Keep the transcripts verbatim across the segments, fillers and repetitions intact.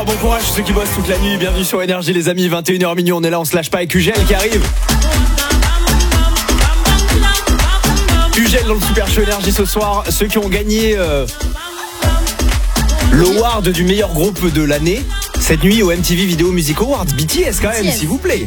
Bon courage ceux qui bossent toute la nuit, bienvenue sur Énergie les amis, vingt et une heures minuit, on est là, on se lâche pas avec U G L qui arrive. U G L dans le Super Show Énergie ce soir, ceux qui ont gagné euh, l'award du meilleur groupe de l'année, cette nuit au M T V Video Music Awards, B T S quand même, B T S. S'il vous plaît.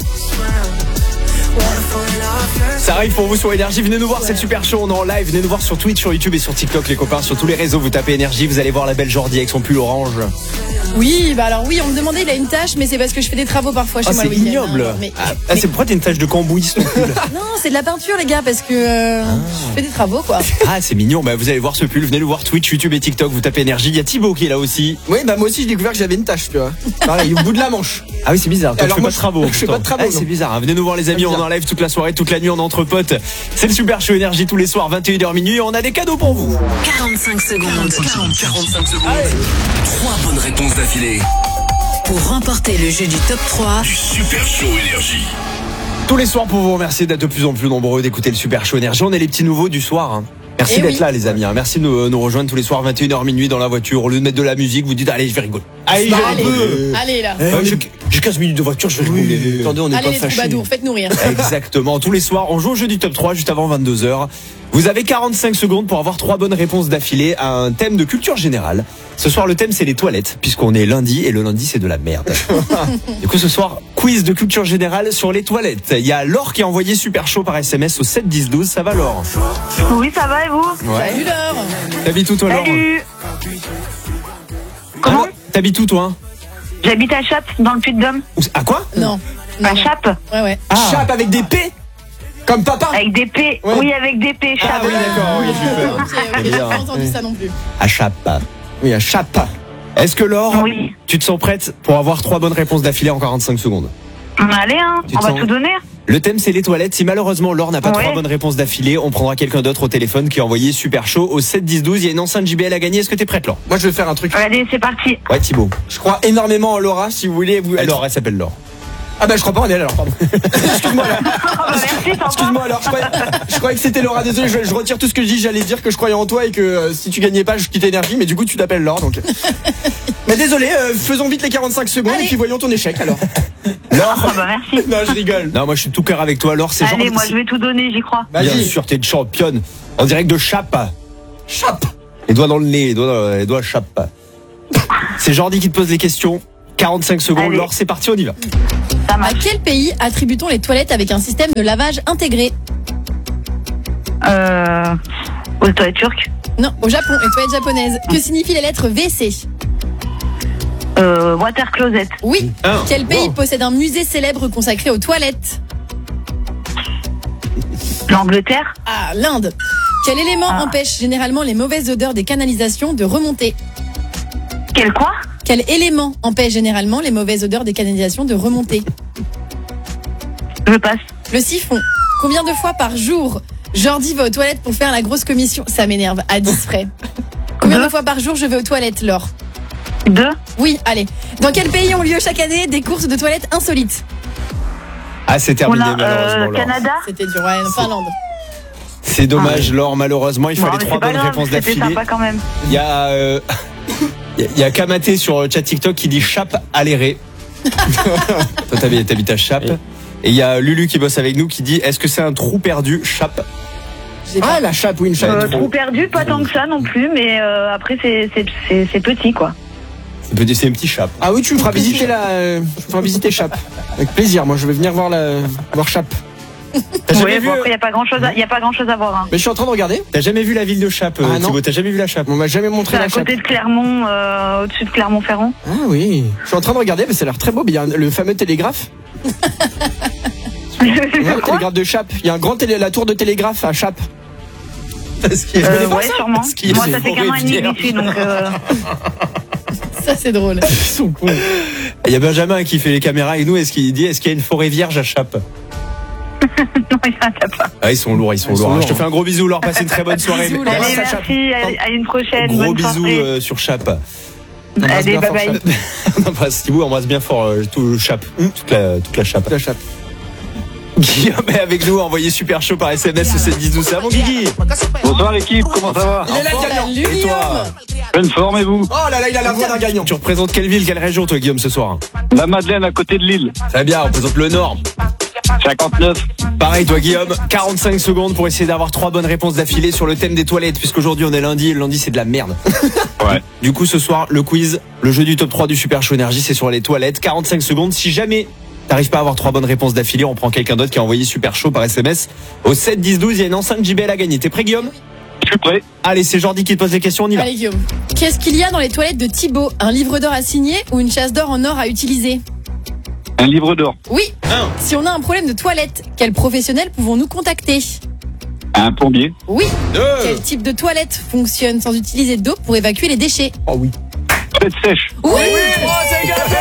Ça arrive pour vous sur Énergie, venez nous voir, c'est le Super Show, on est en live, venez nous voir sur Twitch, sur YouTube et sur TikTok les copains, sur tous les réseaux, vous tapez Énergie, vous allez voir la belle Jordi avec son pull orange. Oui, bah alors oui, on me demandait, il a une tâche, mais c'est parce que je fais des travaux parfois chez ah, moi c'est le week-end. ignoble. Hein, mais, ah, mais... c'est pourquoi t'as une tache de cambouis sur ton pull? Non, c'est de la peinture les gars, parce que euh, ah. je fais des travaux quoi. Ah c'est mignon, bah vous allez voir ce pull, venez nous voir Twitch, YouTube et TikTok, vous tapez Énergie, il y a Thibaut qui est là aussi. Oui, bah moi aussi j'ai découvert que j'avais une tache, tu vois. Pareil, au bout de la manche. Ah oui c'est bizarre, toi, alors je fais moi, pas de travaux. Je fais pas de travaux. Ah, c'est bizarre, hein. Venez nous voir les amis, on est en live toute la soirée, toute la nuit, on est entre potes. C'est le Super Show Énergie tous les soirs, vingt et une heures minuit, et on a des cadeaux pour vous. quarante-cinq secondes. quarante-cinq secondes. Allez. Trois bonnes réponses d'affilée. Pour remporter le jeu du top trois du Super Show Énergie. Tous les soirs pour vous remercier d'être de plus en plus nombreux d'écouter le Super Show Énergie. On est les petits nouveaux du soir. Hein. Merci Et d'être oui. là les amis. Hein. Merci de nous, nous rejoindre tous les soirs vingt et une heures minuit dans la voiture. Au lieu de mettre de la musique, vous dites allez je vais rigoler. Allez, je vais Allez, rigoler. allez là. Euh, j'ai, j'ai quinze minutes de voiture, je vais rigoler. Attendez, on n'est Allez pas les fâchés. troubadours, faites-nous rire. Exactement. Tous les soirs, on joue au jeu du top trois juste avant vingt-deux heures. Vous avez quarante-cinq secondes pour avoir trois bonnes réponses d'affilée à un thème de culture générale. Ce soir, le thème, c'est les toilettes, puisqu'on est lundi, et le lundi, c'est de la merde. Du coup, ce soir, quiz de culture générale sur les toilettes. Il y a Laure qui a envoyé Super Chaud par S M S au sept dix douze. Ça va, Laure? Oui, ça va et vous? Ouais. Salut Laure. T'habites où, toi, Laure? Salut. Comment? Ah, t'habites où, toi? J'habite à Chappe, dans le Puy-de-Dôme. À quoi? Non. non. À Chappe, Ouais, ouais. Ah. Chape avec des P. Comme papa. avec des P. Ouais. Oui, avec des P, Chappe. Ah oui, d'accord, oui, j'ai eu peur. Ok, ok, j'ai pas entendu ça non plus. À Chape. Oui, à Chape. Est-ce que, Laure, Oui. tu te sens prête pour avoir trois bonnes réponses d'affilée en quarante-cinq secondes? Allez, hein, Tu on te va sens- tout donner. Le thème c'est les toilettes. Si malheureusement Laure n'a pas Ouais. trois bonnes réponses d'affilée, on prendra quelqu'un d'autre au téléphone qui a envoyé Super Chaud au sept dix douze. Il y a une enceinte J B L à gagner. Est-ce que t'es prête, Laure? Moi je vais faire un truc. Allez, c'est parti. Ouais, Thibaut. Je crois énormément en Laura, si vous voulez. Vous... Laure, elle s'appelle Laure. Ah bah je crois pas en elle alors, pardon. Excuse-moi là. Oh, bah, merci, sympa. Excuse-moi alors, je croyais, je croyais que c'était Laura, désolé, je, je retire tout ce que je dis, j'allais dire que je croyais en toi et que euh, si tu gagnais pas, je quitte Énergie, mais du coup tu t'appelles Laure donc. Mais désolé, euh, faisons vite les quarante-cinq secondes Allez. et puis voyons ton échec alors. Laure. Oh, bah, merci. Non, je rigole. Non, moi je suis tout cœur avec toi, Laure. C'est Allez, genre. moi, je vais tout donner, j'y crois. Bien Vas-y. sûr, t'es une championne. En direct de Chape. Chape. Les doigts dans le nez, les doigts, dans- les doigts à Chape. C'est Jordi qui te pose les questions. quarante-cinq secondes, Allez. Laure, c'est parti, on y va. Ça À marche. quel pays attribue-t-on les toilettes avec un système de lavage intégré? Euh, aux toilettes turques. Non, au Japon, les toilettes japonaises. Que signifient les lettres V C? Euh, water closet. Oui. Un. Quel pays Wow. possède un musée célèbre consacré aux toilettes? L'Angleterre. Ah, l'Inde. Quel élément Ah. empêche généralement les mauvaises odeurs des canalisations de remonter? Quel quoi? Quel élément empêche généralement les mauvaises odeurs des canalisations de remonter? Je passe. Le siphon. Combien de fois par jour Jordi va aux toilettes pour faire la grosse commission? Ça m'énerve, à dix frais. Combien de fois par jour je vais aux toilettes, Laure? Deux. Oui, allez. Dans quel pays ont lieu chaque année des courses de toilettes insolites? Ah, c'est terminé, On a malheureusement, euh, Laure. Canada. C'était dur, ouais, Finlande. C'est dommage, Laure, malheureusement, il Bon, fallait mais trois c'est pas bonnes grave, réponses c'était d'affilée. sympa quand même. Il y a, euh, il y a- il y a Kamaté sur le chat TikTok qui dit Chape alléré. Toi, t'habites t'habites à Chape. Et il y a Lulu qui bosse avec nous qui dit est-ce que c'est un trou perdu, Chape? J'ai Ah pas- la chape, oui, une chape. Euh, trou perdu, pas tant que ça non plus, mais euh, après c'est c'est- c'est c'est petit quoi. C'est petit- c'est un petit Chape. Ah oui, tu me feras visiter la, euh, tu me feras visiter Chape. Avec plaisir, moi je vais venir voir la, voir Chape. T'as jamais Oui, vu bon, euh, après il y a pas grand chose, il y a pas grand chose à voir. Hein. Mais je suis en train de regarder. T'as jamais vu la ville de Chape, Ah, euh, non. Thibaut? T'as jamais vu la Chape? On m'a jamais montré C'est la à chape. côté de Clermont, euh, au-dessus de Clermont-Ferrand. Ah oui. Je suis en train de regarder, mais ça a l'air très beau. Il y a un- le fameux télégraphe. Ouais, le Quoi télégraphe de Chape. Il y a un grand télé, la tour de télégraphe à Chape. Parce qu'il y a- Euh, pas ouais, ça sûrement. Parce qu'il y a Moi, des ça fait qu'un an et demi que j'y suis, donc. Euh... Ça, c'est drôle. Ils sont cons. Il y a Benjamin qui fait les caméras avec nous. Est-ce qu'il dit est-ce qu'il y a une forêt vierge à Chape? non, il y en a pas. Ah, ils sont lourds, ils sont Ils sont lourds. lourds. Je te fais un gros bisou, Laure. Passez une très bonne soirée. Bisous, Embrasse Allez, à Chape. merci, à, à une prochaine. Gros bonne bisous soirée. euh, sur Chape. Embrasse Allez, bien bye fort, bye. Chape. On embrasse Thibaut, on embrasse bien fort euh, tout le Chape, toute la, toute la Chape. La Chape. Guillaume est avec nous, envoyé super chaud par S M S au sept dix douze. Ça va mon Guigui? Bonsoir l'équipe, comment ça va? Il est là le gagnant. Salut, Et toi? Bonne forme et vous? Oh là là, il a la voix d'un gagnant. Tu représentes quelle ville, quelle région toi Guillaume ce soir? La Madeleine à côté de Lille. Très bien, on représente le Nord. cinquante-neuf. Pareil toi Guillaume, quarante-cinq secondes pour essayer d'avoir trois bonnes réponses d'affilée sur le thème des toilettes, puisqu'aujourd'hui on est lundi et le lundi c'est de la merde. Ouais. Du coup ce soir, le quiz, le jeu du top trois du Super Show Énergie, c'est sur les toilettes. quarante-cinq secondes, si jamais t'arrives pas à avoir trois bonnes réponses d'affilée, on prend quelqu'un d'autre qui a envoyé Super Chaud par S M S au sept dix douze. Il y a une enceinte J B L à gagner. T'es prêt Guillaume? Je suis prêt. Allez, c'est Jordi qui te pose les questions, on y va. Allez Guillaume. Qu'est-ce qu'il y a dans les toilettes de Thibaut? Un livre d'or à signer ou une chasse d'or en or à utiliser? Un livre d'or. Oui. Un. Si on a un problème de toilette, quel professionnel pouvons-nous contacter? Un plombier. Oui. Deux. Quel type de toilette fonctionne sans utiliser d'eau pour évacuer les déchets? Oh oui. Toilette sèche. Oui. Oh, c'est gagné.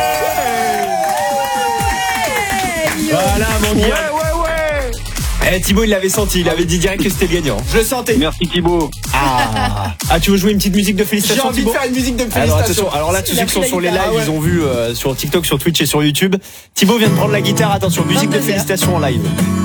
Voilà mon Guillaume. Ouais, ouais, ouais. Eh Thibaut il l'avait senti, il avait dit direct que c'était le gagnant. Je le sentais. Merci Thibaut. Ah. Ah tu veux jouer une petite musique de J'ai félicitations envie de Thibaut? faire une musique de Alors félicitations. attention, alors là tous Il ceux a qui pris sont la sur les lives, guitare. Ah ouais. ils ont vu euh, sur TikTok, sur Twitch et sur YouTube. Thibaut vient de prendre la guitare, attention, musique de vingt-deux heures. félicitations en live.